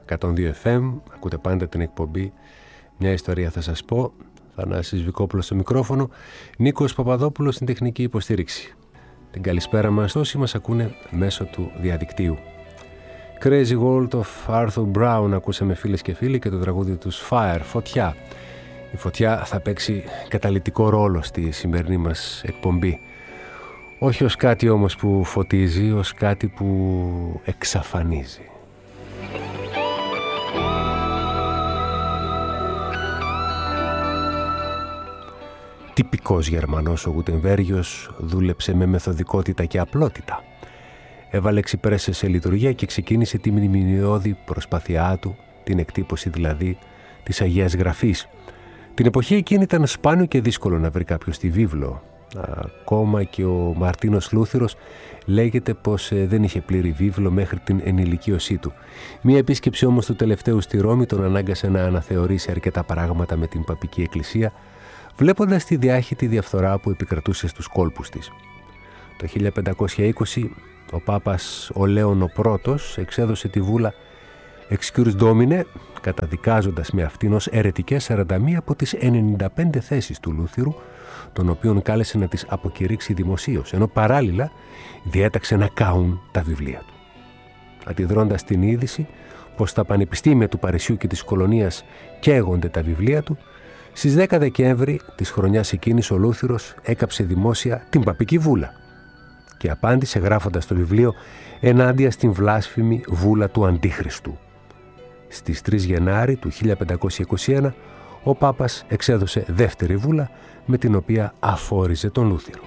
102 FM, ακούτε πάντα την εκπομπή «Μια ιστορία θα σας πω». Θανάσης Βικόπουλος στο μικρόφωνο, Νίκος Παπαδόπουλος στην τεχνική υποστήριξη. Την καλησπέρα μας όσοι μας ακούνε μέσω του διαδικτύου. Crazy World of Arthur Brown ακούσαμε, φίλες και φίλοι, και το τραγούδι τους Fire, φωτιά. Η φωτιά θα παίξει καταλυτικό ρόλο στη σημερινή μας εκπομπή. Όχι ως κάτι όμως που φωτίζει, ως κάτι που εξαφανίζει. Τυπικός Γερμανός ο Γουτενβέργιος δούλεψε με μεθοδικότητα και απλότητα. Έβαλε εξυπρέσες σε λειτουργία και ξεκίνησε τη μνημειώδη προσπάθειά του, την εκτύπωση δηλαδή της Αγίας Γραφής. Την εποχή εκείνη ήταν σπάνιο και δύσκολο να βρει κάποιος τη βίβλο. Ακόμα και ο Μαρτίνος Λούθυρος λέγεται πως δεν είχε πλήρη βίβλο μέχρι την ενηλικίωσή του. Μία επίσκεψη όμως του τελευταίου στη Ρώμη τον ανάγκασε να αναθεωρήσει αρκετά πράγματα με την παπική εκκλησία, βλέποντας τη διάχυτη διαφθορά που επικρατούσε στους κόλπους της. Το 1520 ο Πάπας ο Λέων ο Πρώτος εξέδωσε τη βούλα Excursus Domine, καταδικάζοντας με αυτήν ως αιρετικές 41 από τις 95 θέσεις του Λούθυρου, τον οποίον κάλεσε να τις αποκηρύξει δημοσίως, ενώ παράλληλα διέταξε να κάουν τα βιβλία του. Αντιδρώντας την είδηση πως στα πανεπιστήμια του Παρισιού και της Κολονίας καίγονται τα βιβλία του, στις 10 Δεκέμβρη της χρονιάς εκείνης ο Λούθυρος έκαψε δημόσια την παπική βούλα και απάντησε γράφοντας το βιβλίο ενάντια στην βλάσφημη βούλα του Αντίχριστου. Στις 3 Γενάρη του 1521 ο Πάπας εξέδωσε δεύτερη βούλα με την οποία αφόριζε τον Λούθυρο.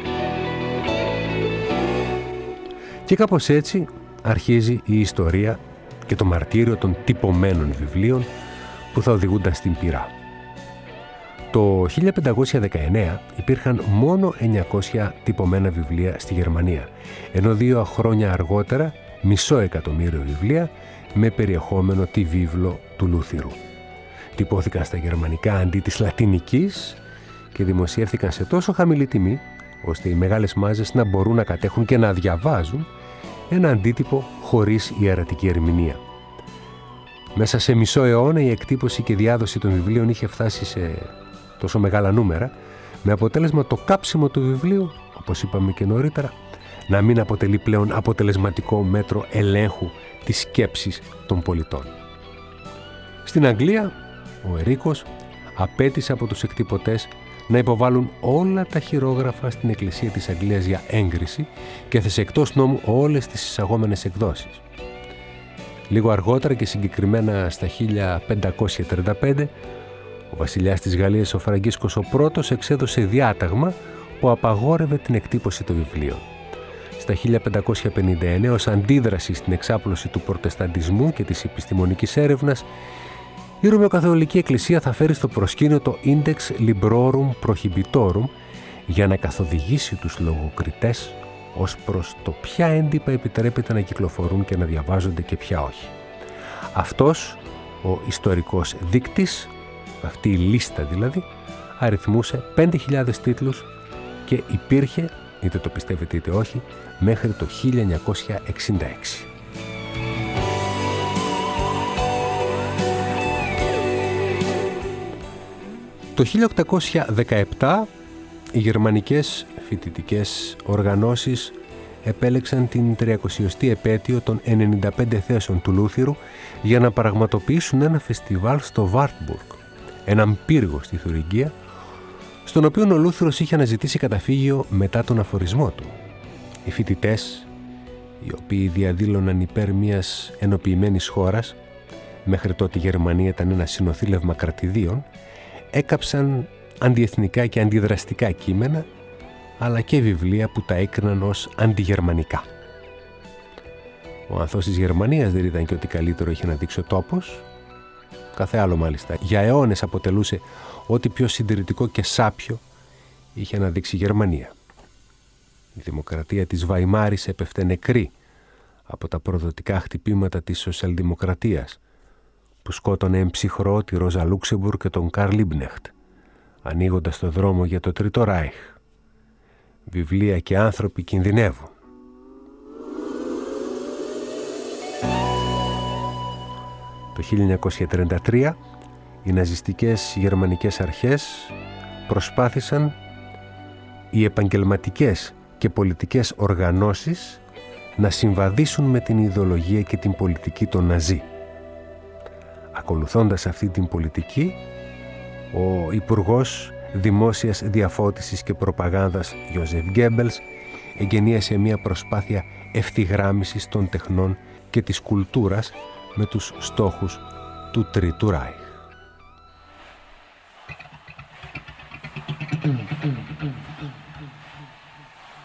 Και κάπως έτσι αρχίζει η ιστορία και το μαρτύριο των τυπωμένων βιβλίων που θα οδηγούνταν στην πυρά. Το 1519 υπήρχαν μόνο 900 τυπωμένα βιβλία στη Γερμανία, ενώ 2 χρόνια αργότερα 500.000 βιβλία με περιεχόμενο τη βίβλο του Λούθυρου. Τυπώθηκαν στα γερμανικά αντί της λατινικής και δημοσιεύθηκαν σε τόσο χαμηλή τιμή, ώστε οι μεγάλες μάζες να μπορούν να κατέχουν και να διαβάζουν ένα αντίτυπο χωρίς ιερατική ερμηνεία. Μέσα σε μισό αιώνα η εκτύπωση και διάδοση των βιβλίων είχε φτάσει σε τόσο μεγάλα νούμερα, με αποτέλεσμα το κάψιμο του βιβλίου, όπως είπαμε και νωρίτερα, να μην αποτελεί πλέον αποτελεσματικό μέτρο ελέγχου της σκέψης των πολιτών. Στην Αγγλία, ο Ερίκος απέτησε από τους εκτυπωτές να υποβάλουν όλα τα χειρόγραφα στην Εκκλησία της Αγγλίας για έγκριση και έθεσε εκτός νόμου όλες τις εισαγόμενες εκδόσεις. Λίγο αργότερα και συγκεκριμένα στα 1535, ο βασιλιάς της Γαλλίας ο Φραγκίσκος ο Πρώτος εξέδωσε διάταγμα που απαγόρευε την εκτύπωση των βιβλίων. Στα 1559, ως αντίδραση στην εξάπλωση του προτεσταντισμού και της επιστημονικής έρευνας, η Ρωμαιοκαθολική Εκκλησία θα φέρει στο προσκήνιο το Index Librorum Prohibitorum για να καθοδηγήσει τους λογοκριτές ως προς το ποια έντυπα επιτρέπεται να κυκλοφορούν και να διαβάζονται και ποια όχι. Αυτός ο ιστορικός δείκτης, αυτή η λίστα δηλαδή, αριθμούσε 5.000 τίτλους και υπήρχε, είτε το πιστεύετε είτε όχι, μέχρι το 1966. Το 1817 οι γερμανικές φοιτητικές οργανώσεις επέλεξαν την 30η επέτειο των 95 θέσεων του Λούθυρου για να πραγματοποιήσουν ένα φεστιβάλ στο Βάρτμπουργκ, έναν πύργο στη Θουριγγία, στον οποίο ο Λούθυρος είχε αναζητήσει καταφύγιο μετά τον αφορισμό του. Οι φοιτητές, οι οποίοι διαδήλωναν υπέρ μιας ενοποιημένης χώρας, μέχρι τότε η Γερμανία ήταν ένα συνοθήλευμα κρατηδίων, έκαψαν αντιεθνικά και αντιδραστικά κείμενα, αλλά και βιβλία που τα έκριναν ως αντιγερμανικά. Ο ανθός της Γερμανίας δεν ήταν και ότι καλύτερο είχε να δείξει ο τόπος. Κάθε άλλο μάλιστα. Για αιώνες αποτελούσε ό,τι πιο συντηρητικό και σάπιο είχε να δείξει η Γερμανία. Η δημοκρατία της Βαϊμάρης έπεφτε νεκρή από τα προδοτικά χτυπήματα της σοσιαλδημοκρατίας, που σκότωνε εμψυχρό τη Ρόζα Λούξεμπουργκ και τον Καρλ Λίμπνεχτ, ανοίγοντας το δρόμο για το Τρίτο Ράιχ. Βιβλία και άνθρωποι κινδυνεύουν. « 19 Το 1933 οι ναζιστικές γερμανικές αρχές προσπάθησαν οι επαγγελματικές και πολιτικές οργανώσεις να συμβαδίσουν με την ιδεολογία και την πολιτική των Ναζί. Ακολουθώντας αυτή την πολιτική, ο Υπουργός Δημόσιας Διαφώτισης και Προπαγάνδας Γιώζεφ Γκέμπελς εγγενίασε μια προσπάθεια ευθυγράμμισης των τεχνών και της κουλτούρας με τους στόχους του Τρίτου Ράιχ.